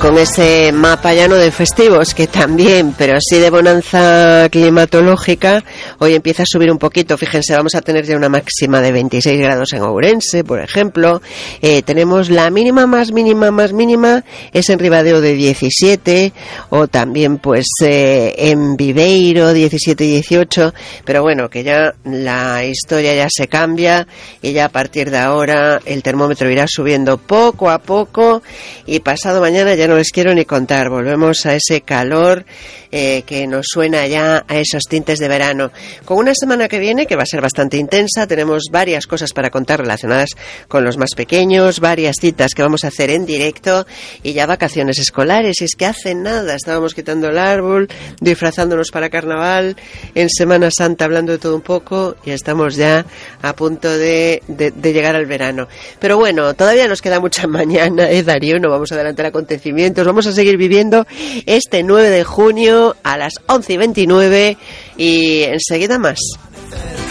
con ese mapa ya no de festivos, que también, pero sí de bonanza climatológica. Hoy empieza a subir un poquito, fíjense, vamos a tener ya una máxima de 26 grados en Ourense, por ejemplo. Tenemos la mínima más mínima, es en Ribadeo de 17, o también pues en Viveiro 17 y 18, pero bueno, que ya la historia ya se cambia y ya a partir de ahora el termómetro irá subiendo poco a poco y pasado mañana ya no les quiero ni contar, volvemos a ese calor que nos suena ya a esos tintes de verano. Con una semana que viene que va a ser bastante intensa, tenemos varias cosas para contar relacionadas con los más pequeños, varias citas que vamos a hacer en directo y ya vacaciones escolares. Y es que hace nada estábamos quitando el árbol, disfrazándonos para carnaval, en Semana Santa hablando de todo un poco y estamos ya a punto de llegar al verano. Pero bueno, todavía nos queda mucha mañana, Darío, no vamos a adelantar acontecimientos, vamos a seguir viviendo este 9 de junio a las 11:29 y enseguida más.